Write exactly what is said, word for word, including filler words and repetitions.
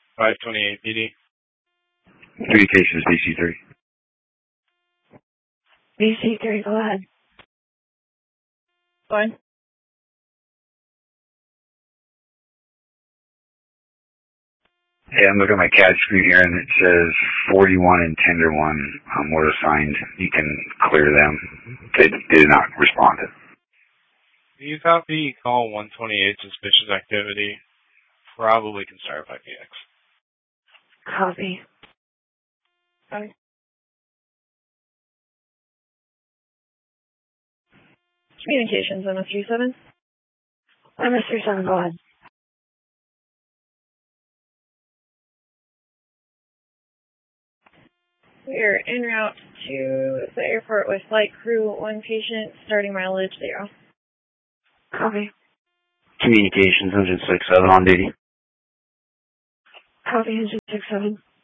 five twenty-eight P D. Communications B C three. B C three, go ahead. Fine. Hey, I'm looking at my C A D screen here, and it says forty-one and Tender one um, were assigned. You can clear them. They, they did not respond. Do you copy call one twenty-eight suspicious activity? Probably can start by P X. Copy. Fine. Communications, M S three seven. M S three seven, go ahead. We're en route to the airport with flight crew, one patient, starting mileage zero. Copy. Communications engine six seven on duty. Copy, engine six seven.